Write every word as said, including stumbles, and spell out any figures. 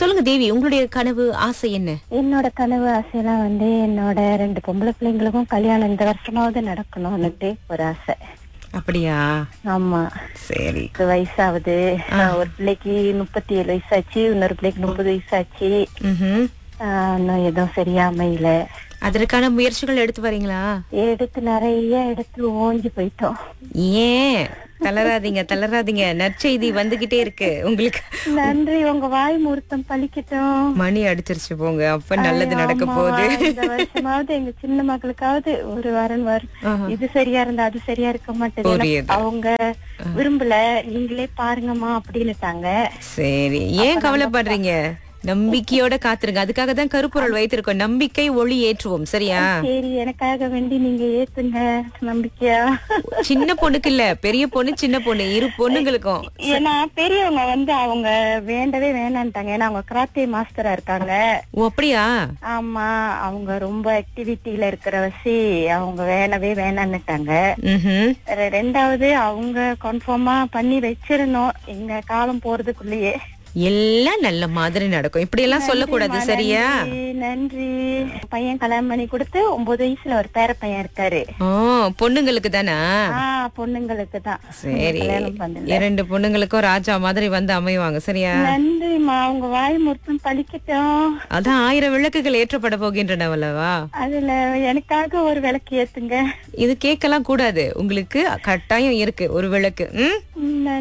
சொல்லுங்க தேவி, உங்களுடைய கனவு ஆசை என்ன? என்னோட கனவு ஆசையெல்லாம் வந்து என்னோட ரெண்டு பொம்பளை பிள்ளைங்களுக்கும் கல்யாணம் இந்த வருஷமாவது நடக்கணும்னுட்டு ஒரு ஆசை. அப்படியா? ஆமா. சரி. ஒரு வயசாகுது. ஒரு பிள்ளைக்கு முப்பத்தி ஏழு வயசாச்சு, இன்னொரு பிள்ளைக்கு முப்பது வயசாச்சு. ம்ஹும். ஆஹ் இன்னும் எதுவும் சரியா அமையல. அதற்கான முயற்சிகள் எடுத்து வரீங்களா? எடுத்து நிறைய எடுத்து ஓஞ்சி போயிட்டோம். ஏன் தளராதீங்க, தளராதீங்க. நற்செய்தி வந்துகிட்டே இருக்கு உங்களுக்கு. நன்றி, உங்க வாய் முகூர்த்தம் பலிக்கட்டும். மணி அடிச்சிருச்சு போங்க, அப்ப நல்லது நடக்க ஆமா, போகுது. இந்த வருஷமாவது எங்க சின்ன மகளுக்காவது ஒரு வாரம் வரும். இது சரியா இருந்தா அது சரியா இருக்க மாட்டேது. புரியுது. அவங்க விரும்பல, நீங்களே பாருங்கம்மா அப்படின்னுட்டாங்க. சரி, ஏன் கவலைப்படுறீங்க? நம்பிக்கையோட காத்துருங்க. அதுக்காக தான் கருப்பொருள் வைத்திருக்கோம். நம்பிக்கை ஒளி ஏற்றுவோம். சரியா? சரி, எனக்காக வேண்டி நீங்க ஏத்துங்க நம்பிக்கையா. சின்ன பொண்ணுக்கு இல்ல, பெரிய பொண்ணு சின்ன பொண்ணு இரு பொண்ணுங்களுக்கும். ஏன்னா பெரியவங்க வந்து அவங்க வேண்டவே வேணான்ட்டாங்க. ஏன்னா அவங்க கராத்தே மாஸ்டரா இருக்காங்க. ஓ, அப்படியா? ஆமா, அவங்க ரொம்ப ஆக்டிவிட்டில இருக்கிற வசி அவங்க வேணவே வேணான்னுட்டாங்க. ம்ஹும். ரெ- ரெண்டாவது அவங்க கன்ஃபார்மா பண்ணி வச்சிருந்தோம் எங்க காலம் போறதுக்குள்ளேயே. எல்லாம் நல்ல மாதிரி நடக்கும். இப்படி எல்லாம் சொல்லக்கூடாது. சரியா? நன்றி, நன்றி. பையன் கல்யாணம் பண்ணி கொடுத்து ஒன்பது வயசுல ஒரு பேர பையன் இருக்காரு. ஓ, பொண்ணுங்களுக்கு தானா? ஆஹ் பொண்ணுங்களுக்கு தான் சரி, கல்யாணம் பண்ணல. இரண்டு பொண்ணுங்களுக்கும் ராஜா மாதிரி வந்து அமைவாங்க. சரியா? நன்றிமா, உங்க வாய் முறுத்தும் பழிக்கட்டும். அதான் ஆயிரம் விளக்குகள் ஏற்றப்பட போகின்றனவல்லவா? அதுல எனக்காக ஒரு விளக்கு ஏத்துங்க. இது கேட்கலாம் கூடாது. உங்களுக்கு கட்டாயம் இருக்கு ஒரு விளக்கு. ம் ம்,